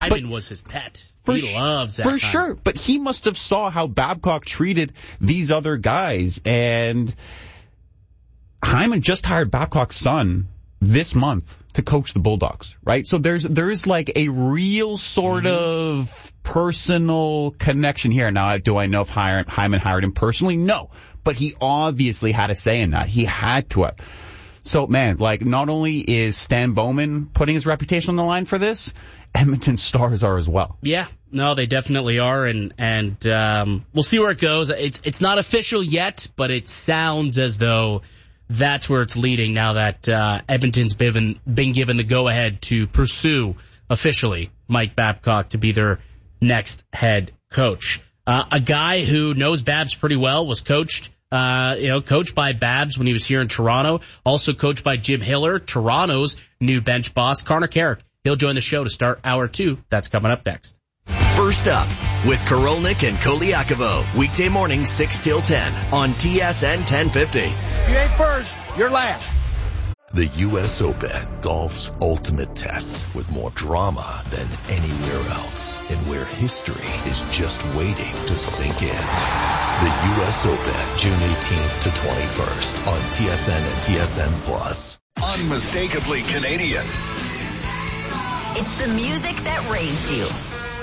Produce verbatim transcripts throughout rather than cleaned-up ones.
Hyman was his pet. For he loves that. For time. sure. But he must have saw how Babcock treated these other guys. And Hyman just hired Babcock's son this month to coach the Bulldogs, right? So there's there is like a real sort mm-hmm. of personal connection here. Now, do I know if Hyman hired him personally? No. But he obviously had a say in that. He had to have. So, man, like, not only is Stan Bowman putting his reputation on the line for this, Edmonton Stars are as well. Yeah, no, they definitely are, and and um, we'll see where it goes. It's it's not official yet, but it sounds as though that's where it's leading now that uh, Edmonton's been, been given the go-ahead to pursue officially Mike Babcock to be their next head coach. Uh, a guy who knows Babs pretty well, was coached, uh, you know, coached by Babs when he was here in Toronto, also coached by Jim Hiller, Toronto's new bench boss, Connor Carrick. He'll join the show to start hour two. That's coming up next. First up with Korolnik and Koliakovo. Weekday morning, six till ten on T S N ten fifty. If you ain't first, you're last. The U S Open, golf's ultimate test, with more drama than anywhere else, and where history is just waiting to sink in. The U S Open, June eighteenth to twenty-first on T S N and T S N Plus. Unmistakably Canadian. It's the music that raised you.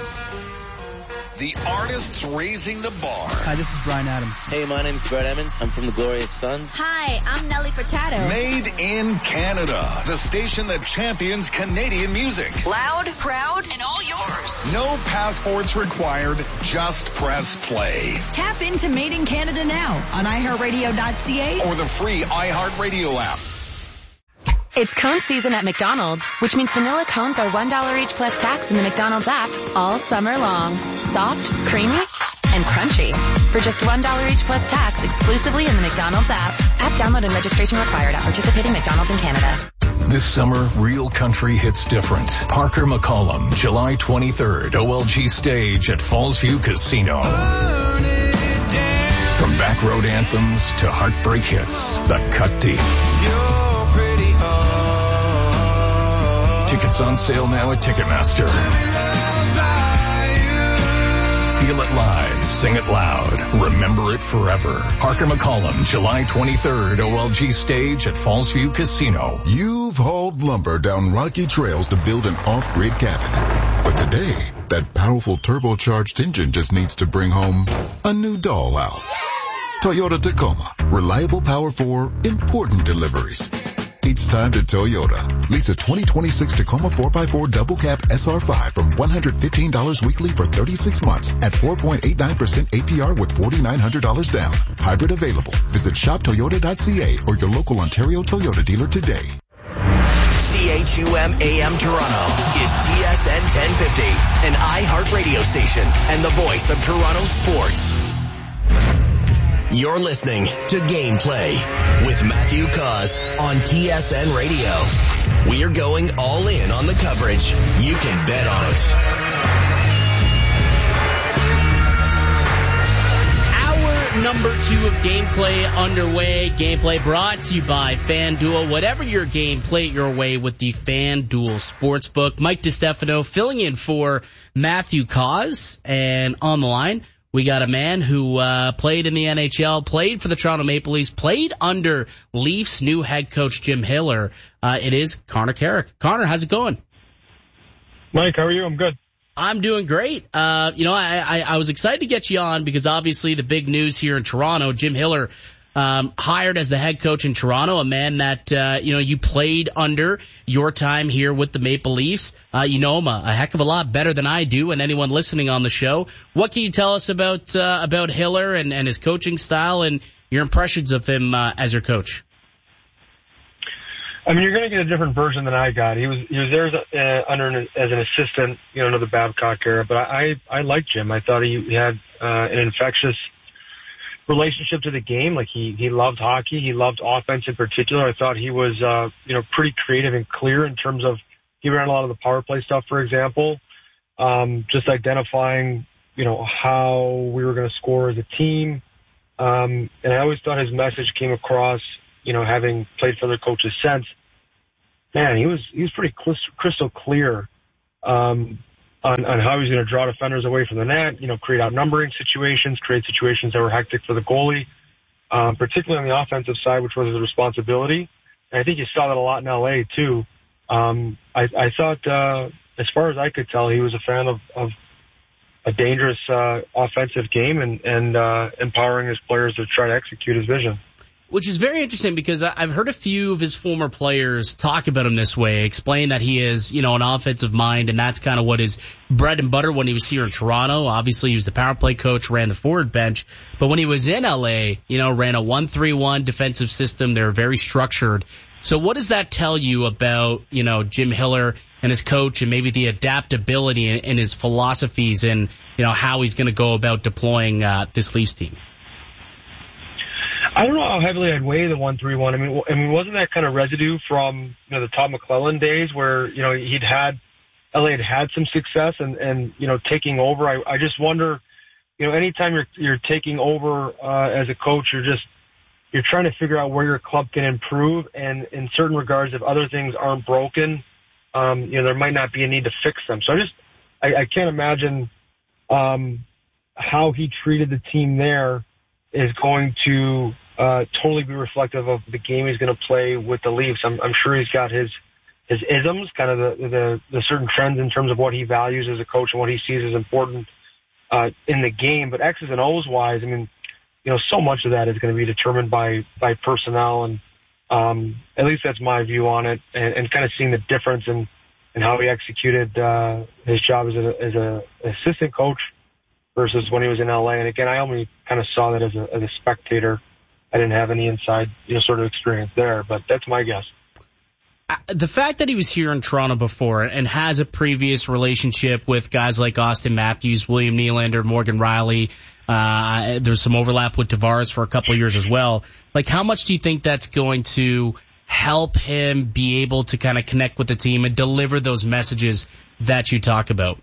The artists raising the bar. Hi, this is Bryan Adams. Hey, my name's Brett Emmons. I'm from the Glorious Sons. Hi, I'm Nelly Furtado. Made in Canada. The station that champions Canadian music. Loud, proud, and all yours. No passports required. Just press play. Tap into Made in Canada now on i heart radio dot c a or the free iHeartRadio app. It's cone season at McDonald's, which means vanilla cones are one dollar each plus tax in the McDonald's app all summer long. Soft, creamy, and crunchy. For just one dollar each plus tax exclusively in the McDonald's app. App download and registration required at participating McDonald's in Canada. This summer, real country hits different. Parker McCollum, July twenty-third, O L G stage at Fallsview Casino. From back road anthems to heartbreak hits, the cut deep. Tickets on sale now at Ticketmaster. Feel it live, sing it loud, remember it forever. Parker McCollum, July twenty-third, O L G stage at Fallsview Casino. You've hauled lumber down rocky trails to build an off-grid cabin. But today, that powerful turbocharged engine just needs to bring home a new dollhouse. Toyota Tacoma. Reliable power for important deliveries. It's time to Toyota. Lease a twenty twenty-six Tacoma four by four double cab S R five from one hundred fifteen dollars weekly for thirty-six months at four point eight nine percent A P R with four thousand nine hundred dollars down. Hybrid available. Visit shop toyota dot c a or your local Ontario Toyota dealer today. C H U M A M Toronto is T S N ten fifty, an iHeart radio station and the voice of Toronto sports. You're listening to Gameplay with Matthew Cause on T S N Radio. We're going all in on the coverage. You can bet on it. Hour number two of Gameplay underway. Gameplay brought to you by FanDuel. Whatever your game, play it your way with the FanDuel Sportsbook. Mike DiStefano filling in for Matthew Cause, and on the line, we got a man who uh, played in the N H L, played for the Toronto Maple Leafs, played under Leafs' new head coach, Jim Hiller. Uh, it is Connor Carrick. Connor, how's it going? Mike, how are you? I'm good. I'm doing great. Uh, you know, I, I, I was excited to get you on because obviously the big news here in Toronto, Jim Hiller um, hired as the head coach in Toronto, a man that, uh, you know, you played under your time here with the Maple Leafs. Uh, you know him a, a heck of a lot better than I do and anyone listening on the show. What can you tell us about uh, about Hiller and, and his coaching style and your impressions of him uh, as your coach? I mean, you're going to get a different version than I got. He was he was there as, a, uh, under an, as an assistant, you know, under the Babcock era. But I I liked Jim. I thought he had uh, an infectious relationship to the game. Like he he loved hockey. He loved offense in particular. I thought he was uh, you know pretty creative and clear in terms of he ran a lot of the power play stuff, for example. Um, just identifying you know how we were going to score as a team. Um, and I always thought his message came across. You know, having played for other coaches since, man, he was he was pretty crystal clear. Um, on, on how he's going to draw defenders away from the net, you know, create outnumbering situations, create situations that were hectic for the goalie, um, particularly on the offensive side, which was his responsibility. And I think you saw that a lot in L A too. Um, I, I thought, uh, as far as I could tell, he was a fan of, of a dangerous uh, offensive game and, and uh, empowering his players to try to execute his vision. Which is very interesting because I've heard a few of his former players talk about him this way, explain that he is, you know, an offensive mind, and that's kind of what his bread and butter when he was here in Toronto. Obviously, he was the power play coach, ran the forward bench. But when he was in L A, you know, ran a one three one defensive system. They're very structured. So what does that tell you about, you know, Jim Hiller and his coach and maybe the adaptability in, in his philosophies and, you know, how he's going to go about deploying uh, this Leafs team? I don't know how heavily I'd weigh the one three one. I mean, I mean, wasn't that kind of residue from, you know, the Todd McClellan days where, you know, he'd had, L A had had some success and, and, you know, taking over. I, I just wonder, you know, anytime you're, you're taking over, uh, as a coach, you're just, you're trying to figure out where your club can improve. And in certain regards, if other things aren't broken, um, you know, there might not be a need to fix them. So I just, I, I can't imagine, um, how he treated the team there is going to uh, totally be reflective of the game he's going to play with the Leafs. I'm, I'm sure he's got his his isms, kind of the, the the certain trends in terms of what he values as a coach and what he sees as important uh, in the game. But X's and O's wise, I mean, you know, so much of that is going to be determined by by personnel, and um, at least that's my view on it, and, and kind of seeing the difference in, in how he executed uh, his job as a as a assistant coach versus when he was in L A. And again, I only kind of saw that as a, as a spectator. I didn't have any inside, you know, sort of experience there, but that's my guess. The fact that he was here in Toronto before and has a previous relationship with guys like Austin Matthews, William Nylander, Morgan Rielly, uh, there's some overlap with Tavares for a couple of years as well. Like, how much do you think that's going to help him be able to kind of connect with the team and deliver those messages that you talk about?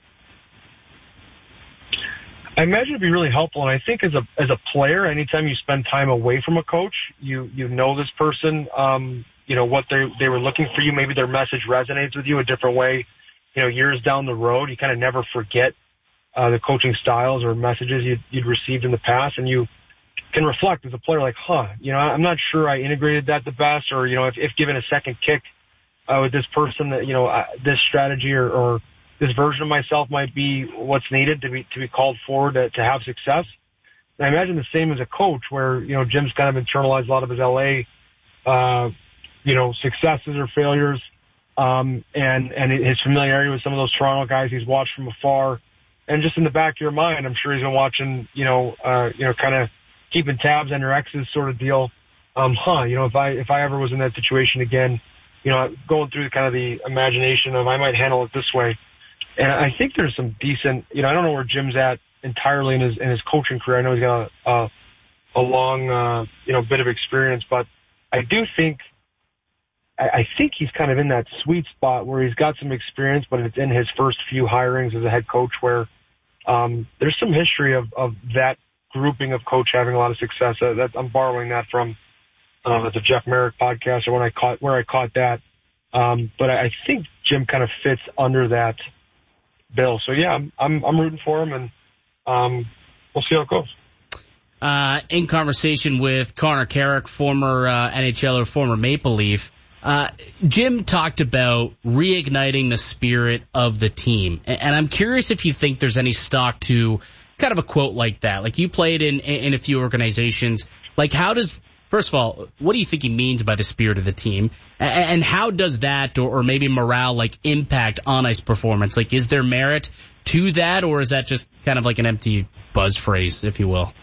I imagine it'd be really helpful, and I think as a as a player, anytime you spend time away from a coach, you you know this person, um, you know what they they were looking for you. Maybe their message resonates with you a different way. You know, years down the road, you kind of never forget uh, the coaching styles or messages you'd, you'd received in the past, and you can reflect as a player, like, huh, you know, I'm not sure I integrated that the best, or you know, if, if given a second kick uh, with this person, that you know, uh, this strategy or. or this version of myself might be what's needed to be to be called forward to, to have success. And I imagine the same as a coach, where you know Jim's kind of internalized a lot of his L A, uh, you know, successes or failures, um, and and his familiarity with some of those Toronto guys he's watched from afar, and just in the back of your mind, I'm sure he's been watching, you know, uh, you know, kind of keeping tabs on your exes sort of deal. Um, huh, you know, if I if I ever was in that situation again, you know, going through kind of the imagination of I might handle it this way. And I think there's some decent, you know, I don't know where Jim's at entirely in his in his coaching career. I know he's got a, a, a long, uh, you know, bit of experience, but I do think, I, I think he's kind of in that sweet spot where he's got some experience, but it's in his first few hirings as a head coach where um, there's some history of, of that grouping of coach having a lot of success. Uh, that, I'm borrowing that from uh, the Jeff Merrick podcast or when I caught where I caught that. Um, but I, I think Jim kind of fits under that bill. So yeah, I'm I'm, I'm rooting for him, and um, we'll see how it goes. Uh, in conversation with Connor Carrick, former uh, N H L er, former Maple Leaf, uh, Jim talked about reigniting the spirit of the team, and, and I'm curious if you think there's any stock to kind of a quote like that. Like, you played in in a few organizations. Like, how does First of all, what do you think he means by the spirit of the team? And how does that, or, or maybe morale, like, impact on-ice performance? Like, is there merit to that, or is that just kind of like an empty buzz phrase, if you will?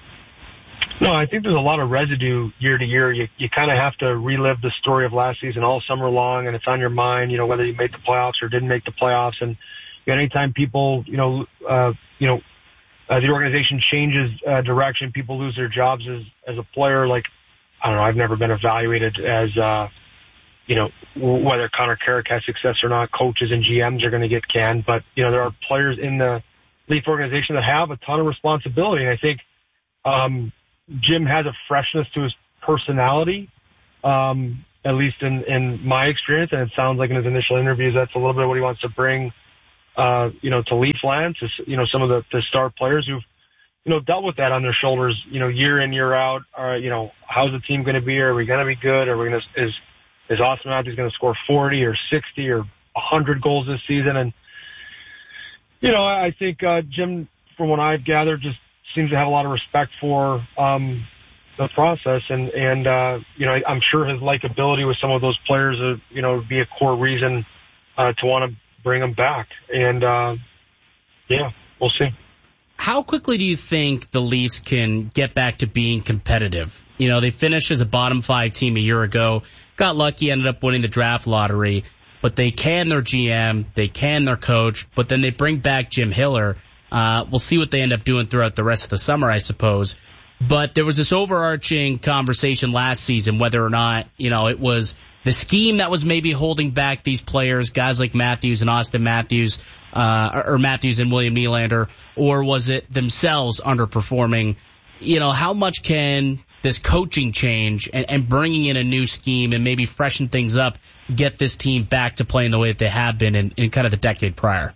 No, I think there's a lot of residue year to year. You, you kind of have to relive the story of last season all summer long, and it's on your mind, you know, whether you made the playoffs or didn't make the playoffs. And you know, anytime people, you know, uh, you know, Uh, the organization changes uh, direction, people lose their jobs as as a player. Like, I don't know, I've never been evaluated as, uh, you know, w- whether Connor Carrick has success or not. Coaches and G Ms are going to get canned, but you know, there are players in the Leaf organization that have a ton of responsibility. And I think um, Jim has a freshness to his personality, um, at least in in my experience, and it sounds like in his initial interviews that's a little bit of what he wants to bring uh, you know, to Leaf Land, to, you know, some of the, the star players who've, you know, dealt with that on their shoulders, you know, year in, year out. Or, you know, how's the team going to be? Are we going to be good? Are we going to, is, is Austin Matthews going to score forty or sixty or one hundred goals this season? And, you know, I think, uh, Jim, from what I've gathered, just seems to have a lot of respect for, um, the process. And, and, uh, you know, I'm sure his likability with some of those players, uh, you know, would be a core reason, uh, to want to bring them back. And, uh, yeah, we'll see. How quickly do you think the Leafs can get back to being competitive? You know, they finished as a bottom five team a year ago, got lucky, ended up winning the draft lottery, but they can their G M, they can their coach, but then they bring back Jim Hiller. Uh, we'll see what they end up doing throughout the rest of the summer, I suppose. But there was this overarching conversation last season whether or not, you know, it was the scheme that was maybe holding back these players, guys like Matthews and Austin Matthews, uh, or Matthews and William Nylander, or was it themselves underperforming? You know, how much can this coaching change and, and bringing in a new scheme and maybe freshen things up get this team back to playing the way that they have been in, in kind of the decade prior?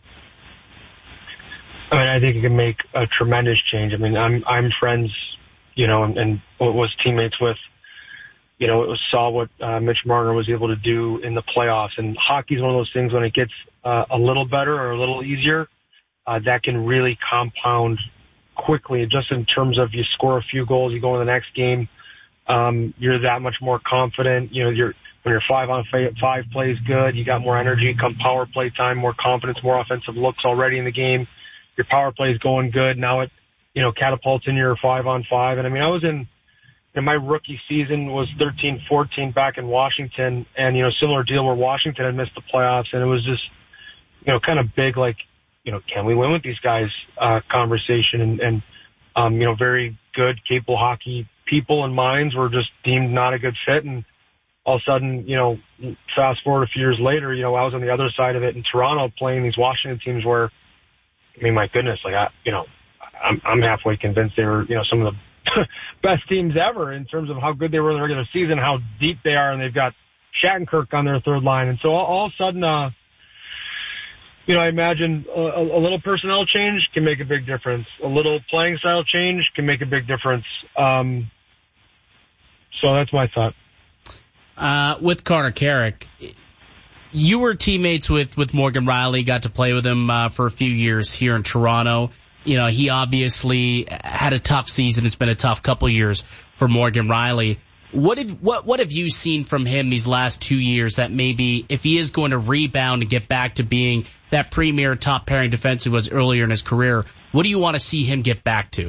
I mean, I think it can make a tremendous change. I mean, I'm I'm friends, you know, and, and was teammates with, you know, it was saw what uh, Mitch Marner was able to do in the playoffs. And hockey's one of those things when it gets uh, a little better or a little easier, uh, that can really compound quickly. Just in terms of you score a few goals, you go in the next game, um, you're that much more confident. You know, you're when your five on five plays good, you got more energy. Come power play time, more confidence, more offensive looks already in the game. Your power play is going good. Now it, you know, catapults in your five on five. And I mean, I was in, in my rookie season was thirteen fourteen back in Washington, and, you know, similar deal where Washington had missed the playoffs, and it was just, you know, kind of big, like, you know, can we win with these guys, uh, conversation, and, and, um, you know, very good, capable hockey people and minds were just deemed not a good fit. And all of a sudden, you know, fast forward a few years later, you know, I was on the other side of it in Toronto playing these Washington teams where, I mean, my goodness, like, I, you know, I'm, I'm halfway convinced they were, you know, some of the best teams ever in terms of how good they were in the regular season, how deep they are, and they've got Shattenkirk on their third line. And so all, all of a sudden, uh, you know, I imagine a, a little personnel change can make a big difference. A little playing style change can make a big difference. Um, so that's my thought. Uh, with Connor Carrick, you were teammates with, with Morgan Rielly, got to play with him uh, for a few years here in Toronto. You know, he obviously had a tough season. It's been a tough couple years for Morgan Rielly. What have, what, what have you seen from him these last two years that maybe if he is going to rebound and get back to being that premier top pairing defenseman he was earlier in his career, what do you want to see him get back to?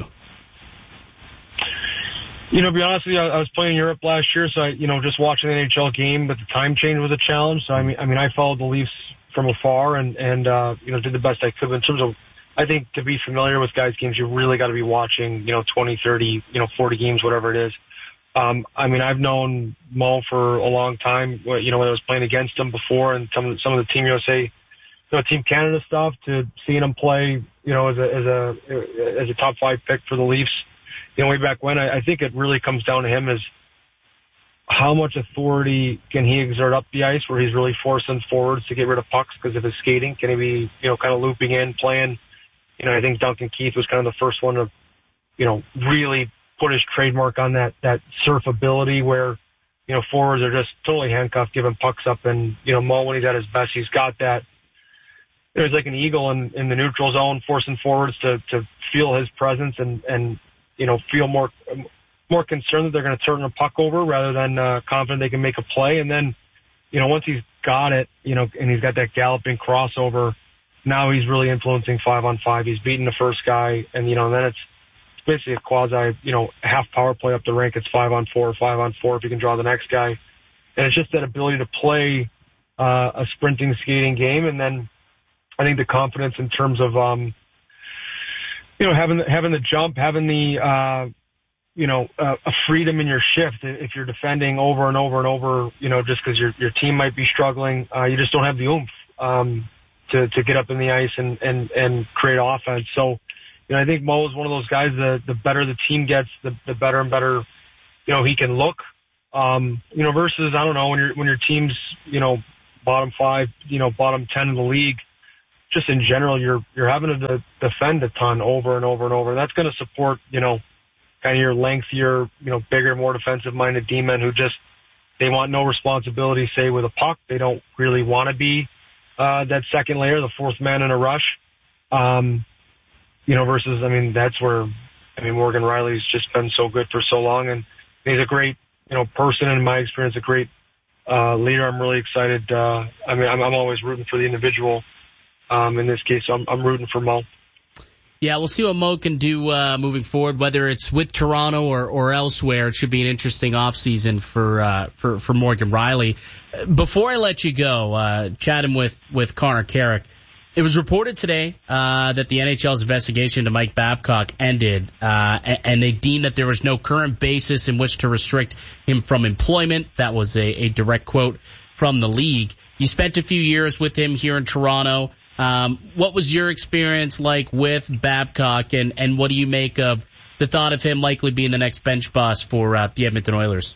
You know, to be honest with you, I was playing in Europe last year, so I, you know, just watching the N H L game, but the time change was a challenge. So I mean, I mean, I followed the Leafs from afar and and uh, you know, did the best I could. But in terms of, I think to be familiar with guys' games, you really got to be watching, you know, twenty, thirty, you know, forty games, whatever it is. Um, I mean, I've known Mo for a long time. You know, when I was playing against him before, and some of, some of the Team U S A, you know, Team Canada stuff, to seeing him play, you know, as a as a as a top five pick for the Leafs. You know, way back when, I, I think it really comes down to him is how much authority can he exert up the ice where he's really forcing forwards to get rid of pucks because of his skating? Can he be, you know, kind of looping in, playing? You know, I think Duncan Keith was kind of the first one to, you know, really put his trademark on that, that surf ability where, you know, forwards are just totally handcuffed, giving pucks up. And, you know, Mo, when he's at his best, he's got that. There's like an eagle in, in the neutral zone, forcing forwards to, to feel his presence and, and, you know, feel more, more concerned that they're going to turn the puck over rather than, uh, confident they can make a play. And then, you know, once he's got it, you know, and he's got that galloping crossover, now he's really influencing five on five. He's beating the first guy. And, you know, and then it's, it's basically a quasi, you know, half power play up the rink. It's five on four, five on four if you can draw the next guy. And it's just that ability to play, uh, a sprinting, skating game. And then I think the confidence in terms of, um, you know, having the, having the jump, having the, uh, you know, uh, a freedom in your shift. If you're defending over and over and over, you know, just because your your team might be struggling, uh, you just don't have the oomph um, to to get up in the ice and and and create offense. So, you know, I think Mo is one of those guys. The the better the team gets, the the better and better, you know, he can look. Um, you know, versus I don't know when your when your team's, you know, bottom five, you know, bottom ten in the league. just in general, you're you're having to de- defend a ton over and over and over. That's going to support, you know, kind of your lengthier, you know, bigger, more defensive-minded D-men who just, they want no responsibility, say, with a puck. They don't really want to be uh, that second layer, the fourth man in a rush. Um, you know, versus, I mean, that's where, I mean, Morgan Riley's just been so good for so long, and he's a great, you know, person, in my experience, a great uh, leader. I'm really excited. Uh, I mean, I'm, I'm always rooting for the individual. Um, in this case, I'm, I'm rooting for Mo. Yeah, we'll see what Mo can do uh, moving forward, whether it's with Toronto or, or elsewhere. It should be an interesting offseason for, uh, for, for Morgan Riley. Before I let you go, uh, chatting with, with Connor Carrick, it was reported today uh, that the N H L's investigation into Mike Babcock ended, uh, and, and they deemed that there was no current basis in which to restrict him from employment. That was a, a direct quote from the league. You spent a few years with him here in Toronto. Um, what was your experience like with Babcock, and, and what do you make of the thought of him likely being the next bench boss for uh, the Edmonton Oilers?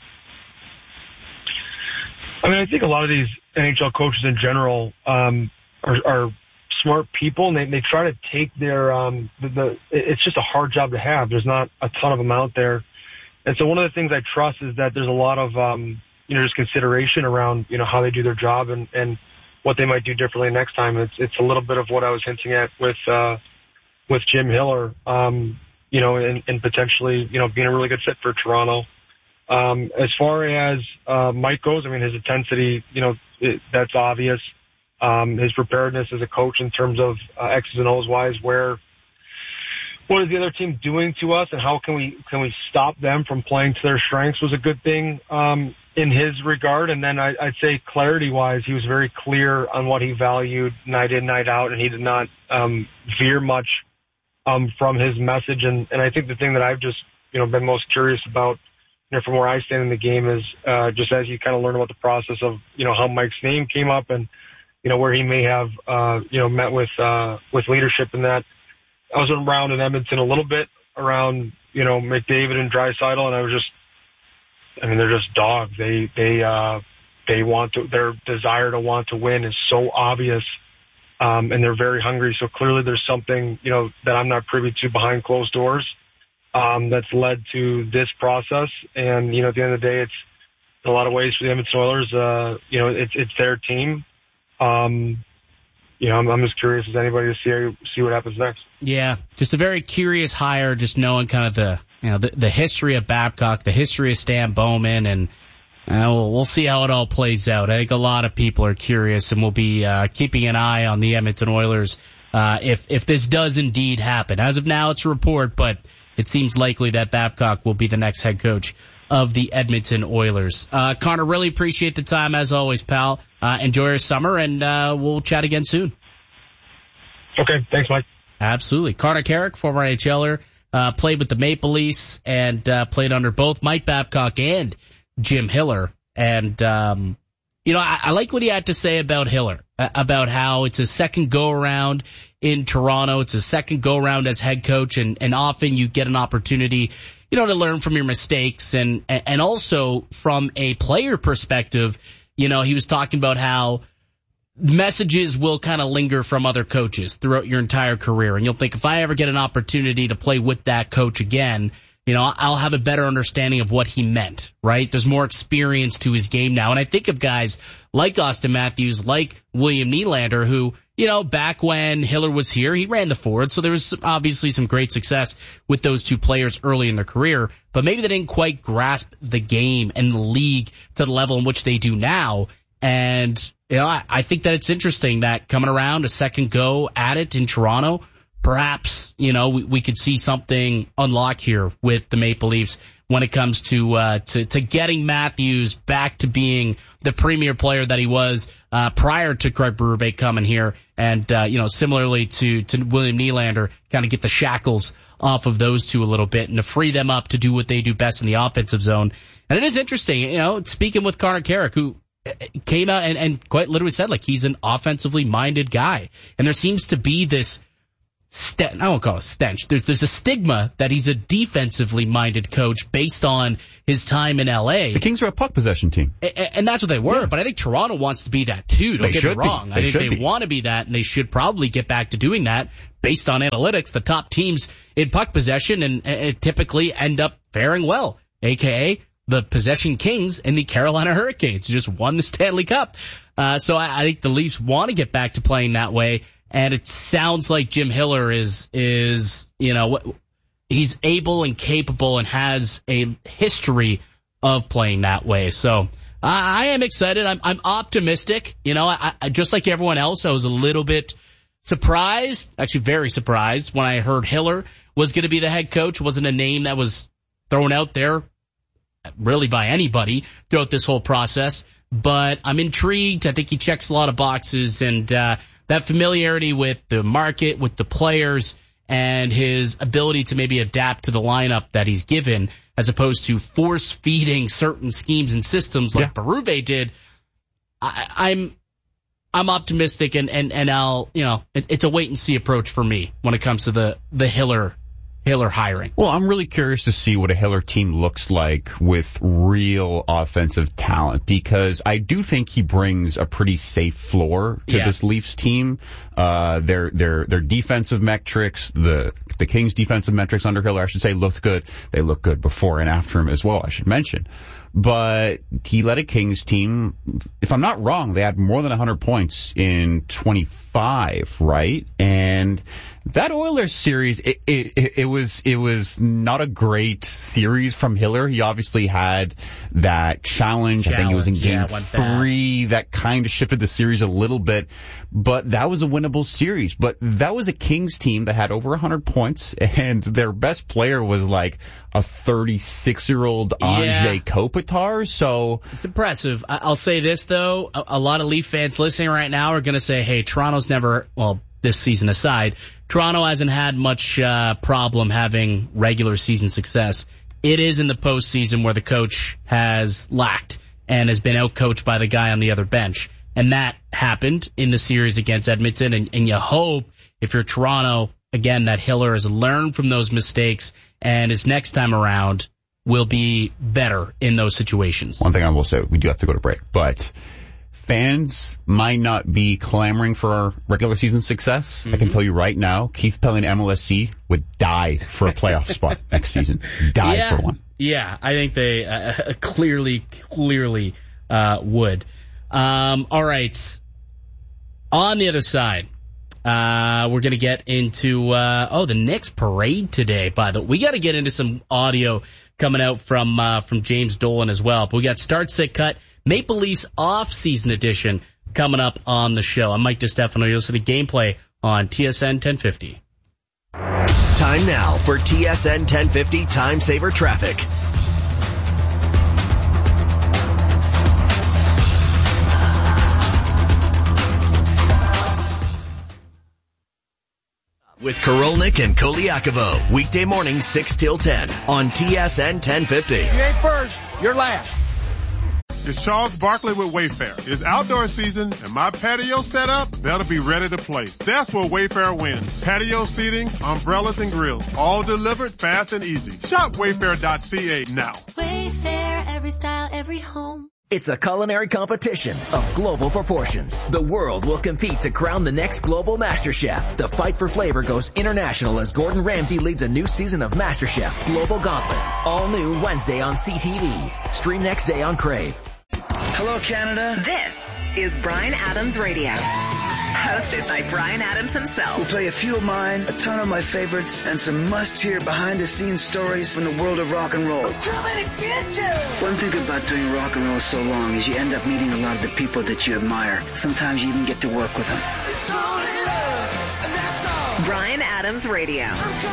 I mean, I think a lot of these N H L coaches in general um, are, are smart people, and they, they try to take their um, the, the. It's just a hard job to have. There's not a ton of them out there, and so one of the things I trust is that there's a lot of um, you know just consideration around you know how they do their job and and. what they might do differently next time. It's it's a little bit of what I was hinting at with uh, with Jim Hiller, um, you know, and, and potentially, you know, being a really good fit for Toronto. Um, as far as uh, Mike goes, I mean, his intensity, you know, it, that's obvious. Um, his preparedness as a coach in terms of uh, X's and O's wise, where what is the other team doing to us, and how can we can we stop them from playing to their strengths was a good thing. Um, in his regard. And then I, I'd say clarity-wise, he was very clear on what he valued night in, night out, and he did not um, veer much um, from his message. And, and I think the thing that I've just, you know, been most curious about, you know, from where I stand in the game is uh, just as you kind of learn about the process of, you know, how Mike's name came up and, you know, where he may have, uh, you know, met with uh, with leadership in that. I was around in Edmonton a little bit around, you know, McDavid and Draisaitl, and I was just, I mean, they're just dogs. They, they, uh, they want to, their desire to want to win is so obvious. Um, and they're very hungry. So clearly there's something, you know, that I'm not privy to behind closed doors, um, that's led to this process. And, you know, at the end of the day, it's in a lot of ways for the Edmonton Oilers, uh, you know, it's, it's their team. Um, you know, I'm, I'm as curious as anybody to see, see what happens next. Yeah. Just a very curious hire, just knowing kind of the, you know, the, the history of Babcock, the history of Stan Bowman, and uh, we'll, we'll see how it all plays out. I think a lot of people are curious, and we'll be uh, keeping an eye on the Edmonton Oilers uh, if if this does indeed happen. As of now, it's a report, but it seems likely that Babcock will be the next head coach of the Edmonton Oilers. Uh, Connor, really appreciate the time, as always, pal. Uh, enjoy your summer, and uh, we'll chat again soon. Okay, thanks, Mike. Absolutely. Connor Carrick, former N H L er. Uh, played with the Maple Leafs and uh, played under both Mike Babcock and Jim Hiller. And, um, you know, I, I like what he had to say about Hiller, uh, about how it's a second go-around in Toronto. It's a second go-around as head coach, and, and often you get an opportunity, you know, to learn from your mistakes. And, and also from a player perspective, you know, he was talking about how messages will kind of linger from other coaches throughout your entire career. And you'll think, if I ever get an opportunity to play with that coach again, you know, I'll have a better understanding of what he meant, right? There's more experience to his game now. And I think of guys like Auston Matthews, like William Nylander, who, you know, back when Hiller was here, he ran the forward. So there was obviously some great success with those two players early in their career, but maybe they didn't quite grasp the game and the league to the level in which they do now. And, you know, I, I think that it's interesting that coming around a second go at it in Toronto, perhaps, you know, we, we could see something unlock here with the Maple Leafs when it comes to, uh, to, to getting Matthews back to being the premier player that he was, uh, prior to Craig Berube coming here. And, uh, you know, similarly to, to William Nylander, kind of get the shackles off of those two a little bit and to free them up to do what they do best in the offensive zone. And it is interesting, you know, speaking with Connor Carrick, who came out and, and quite literally said, like, he's an offensively minded guy. And there seems to be this st- I won't call it a stench. There's, there's a stigma that he's a defensively minded coach based on his time in L A. The Kings are a puck possession team. A- and that's what they were, yeah. But I think Toronto wants to be that too. Don't they get me wrong. Be. I they think they be. want to be that, and they should probably get back to doing that based on analytics. The top teams in puck possession and uh, typically end up faring well, a k a the possession Kings and the Carolina Hurricanes, who just won the Stanley Cup. Uh, so I, I think the Leafs want to get back to playing that way, and it sounds like Jim Hiller is, is, you know, he's able and capable and has a history of playing that way. So I, I am excited. I'm, I'm optimistic. You know, I, I, just like everyone else, I was a little bit surprised, actually very surprised, when I heard Hiller was going to be the head coach. It wasn't a name that was thrown out there really by anybody throughout this whole process. But I'm intrigued. I think he checks a lot of boxes, and uh, that familiarity with the market, with the players, and his ability to maybe adapt to the lineup that he's given, as opposed to force-feeding certain schemes and systems like yeah. Berube did. I, I'm I'm optimistic, and, and, and I'll, you know, it, it's a wait-and-see approach for me when it comes to the, the Hiller Hiller hiring. Well, I'm really curious to see what a Hiller team looks like with real offensive talent, because I do think he brings a pretty safe floor to yeah. this Leafs team. Uh, their their their defensive metrics, the the Kings' defensive metrics under Hiller, I should say, looked good. They looked good before and after him as well, I should mention. But he led a Kings team, if I'm not wrong, they had more than one hundred points in twenty-five, right? And that Oilers series, it, it, it was it was not a great series from Hiller. He obviously had that challenge. challenge I think it was in game yeah, three that kind of shifted the series a little bit. But that was a winnable series. But that was a Kings team that had over one hundred points, and their best player was like a thirty-six-year-old Anze yeah. Kopitar. So it's impressive. I'll say this, though. A, a lot of Leaf fans listening right now are going to say, hey, Toronto's never, well, this season aside, Toronto hasn't had much uh, problem having regular season success. It is in the postseason where the coach has lacked and has been outcoached by the guy on the other bench. And that happened in the series against Edmonton. And, and you hope, if you're Toronto, again, that Hiller has learned from those mistakes and his next time around will be better in those situations. One thing I will say, we do have to go to break, but fans might not be clamoring for our regular season success. Mm-hmm. I can tell you right now, Keith Pelly and M L S C would die for a playoff spot next season. Die yeah, for one. Yeah, I think they uh, clearly, clearly uh, would. Um, all right. On the other side, uh, we're going to get into, uh, oh, the Knicks parade today, by the way. We got to get into some audio coming out from, uh, from James Dolan as well. But we got Start, Sit, Cut, Maple Leafs off-season edition coming up on the show. I'm Mike DiStefano. You're listening to Gameplay on T S N ten fifty. Time now for T S N ten fifty Time Saver Traffic. With Korolnik and Koliakovo, weekday mornings six till ten on T S N ten fifty. You ain't first, you're last. It's Charles Barkley with Wayfair. It's outdoor season, and my patio set up, that'll be ready to play. That's where Wayfair wins. Patio seating, umbrellas, and grills, all delivered fast and easy. Shop wayfair dot c a now. Wayfair, every style, every home. It's a culinary competition of global proportions. The world will compete to crown the next global master chef. The fight for flavor goes international as Gordon Ramsay leads a new season of MasterChef Global Gauntlet. All new Wednesday on C T V. Stream next day on Crave. Hello, Canada. This is Bryan Adams Radio. Hosted by Bryan Adams himself. We'll play a few of mine, a ton of my favorites, and some must-hear behind-the-scenes stories from the world of rock and roll. Too many bitches! One thing about doing rock and roll so long is you end up meeting a lot of the people that you admire. Sometimes you even get to work with them. It's only love, and that's all. Bryan Adams Radio.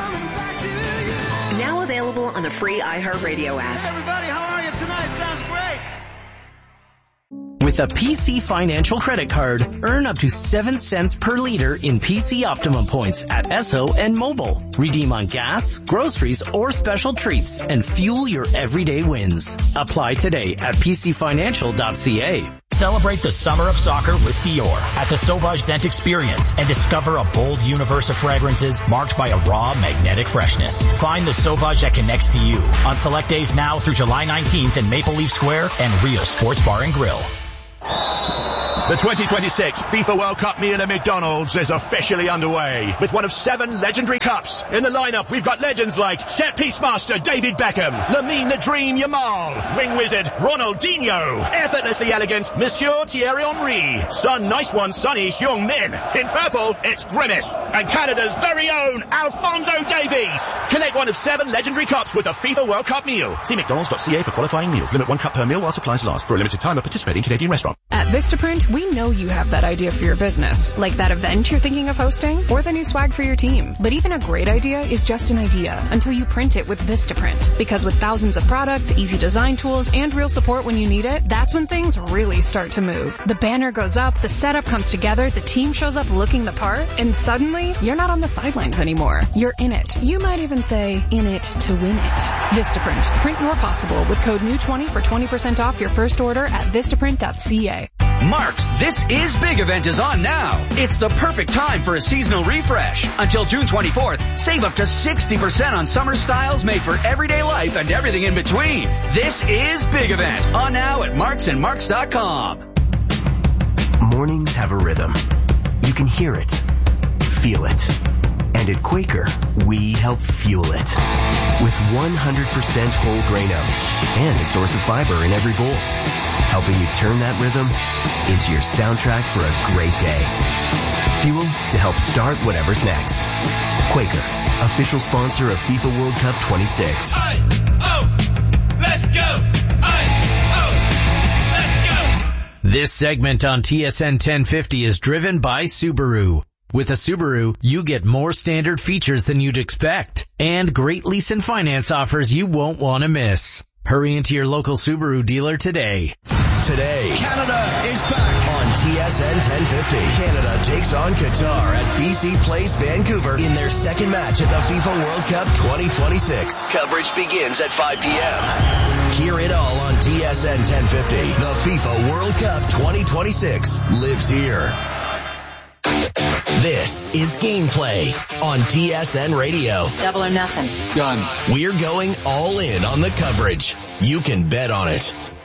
Now available on the free iHeartRadio app. Hey everybody, how are you tonight? Sounds great. With a P C Financial credit card, earn up to seven cents per liter in P C Optimum points at Esso and Mobile. Redeem on gas, groceries, or special treats and fuel your everyday wins. Apply today at p c financial dot c a. Celebrate the summer of soccer with Dior at the Sauvage Scent Experience and discover a bold universe of fragrances marked by a raw, magnetic freshness. Find the Sauvage that connects to you on select days now through July nineteenth in Maple Leaf Square and Rio Sports Bar and Grill. The twenty twenty-six FIFA World Cup meal at McDonald's is officially underway with one of seven legendary cups. In the lineup, we've got legends like set piece master David Beckham, Lamine the Dream Yamal, wing wizard Ronaldinho, effortlessly elegant Monsieur Thierry Henry, Sun Nice One Sonny Heung-min. In purple, it's Grimace, and Canada's very own Alphonso Davies. Collect one of seven legendary cups with a FIFA World Cup meal. See mcdonalds dot c a for qualifying meals. Limit one cup per meal while supplies last. For a limited time at participating Canadian restaurant. At Vistaprint, we know you have that idea for your business, like that event you're thinking of hosting, or the new swag for your team. But even a great idea is just an idea until you print it with Vistaprint. Because with thousands of products, easy design tools, and real support when you need it, that's when things really start to move. The banner goes up, the setup comes together, the team shows up looking the part, and suddenly, you're not on the sidelines anymore. You're in it. You might even say, in it to win it. Vistaprint. Print your possible with code new twenty for twenty percent off your first order at vistaprint dot c a. Mark's This Is Big event is on now. It's the perfect time for a seasonal refresh. Until June twenty-fourth, save up to sixty percent on summer styles made for everyday life and everything in between. This is Big event on now at marks and marks dot com. Mornings have a rhythm. You can hear it, feel it. And at Quaker, we help fuel it. With one hundred percent whole grain oats and a source of fiber in every bowl. Helping you turn that rhythm into your soundtrack for a great day. Fuel to help start whatever's next. Quaker, official sponsor of FIFA World Cup twenty-six. I, oh, let's go! I, oh, let's go! This segment on T S N ten fifty is driven by Subaru. With a Subaru, you get more standard features than you'd expect, and great lease and finance offers you won't want to miss. Hurry into your local Subaru dealer today. Today, Canada is back on T S N ten fifty. Canada takes on Qatar at B C Place, Vancouver in their second match at the FIFA World Cup twenty twenty-six. Coverage begins at five p.m. Hear it all on T S N ten fifty. The FIFA World Cup twenty twenty-six lives here. This is Gameplay on T S N Radio. Double or nothing. Done. We're going all in on the coverage. You can bet on it.